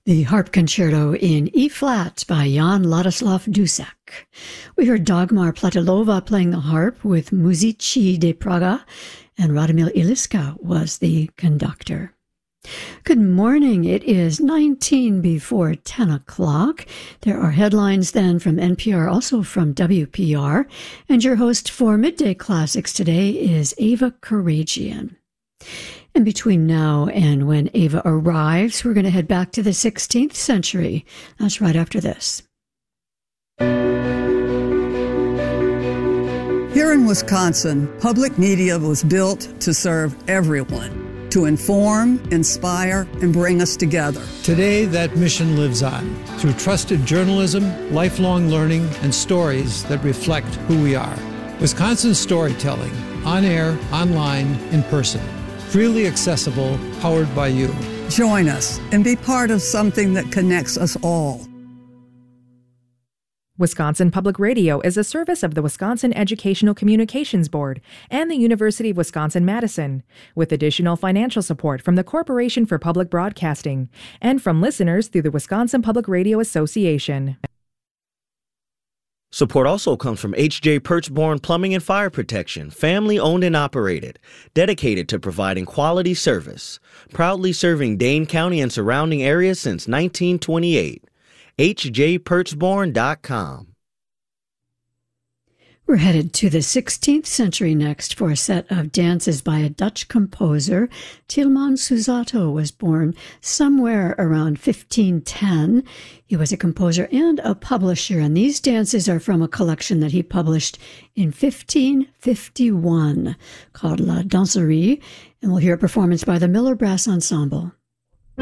The Harp Concerto in E-flat by Jan Ladislav Dussek. We heard Dagmar Platilova playing the harp with Muzici de Praga, and Radomil Iliska was the conductor. Good morning. It is 19 before 10 o'clock. There are headlines then from NPR, also from WPR, and your host for Midday Classics today is Ava Karagian. And between now and when Ava arrives, we're going to head back to the 16th century. That's right after this. Here in Wisconsin, public media was built to serve everyone, to inform, inspire, and bring us together. Today, that mission lives on through trusted journalism, lifelong learning, and stories that reflect who we are. Wisconsin storytelling, on air, online, in person. Freely accessible, powered by you. Join us and be part of something that connects us all. Wisconsin Public Radio is a service of the Wisconsin Educational Communications Board and the University of Wisconsin-Madison, with additional financial support from the Corporation for Public Broadcasting and from listeners through the Wisconsin Public Radio Association. Support also comes from H.J. Perchborn Plumbing and Fire Protection, family owned and operated, dedicated to providing quality service, proudly serving Dane County and surrounding areas since 1928. hjperchborn.com. We're headed to the 16th century next for a set of dances by a Dutch composer. Tilman Susato was born somewhere around 1510. He was a composer and a publisher, and these dances are from a collection that he published in 1551 called La Danserie, and we'll hear a performance by the Miller Brass Ensemble.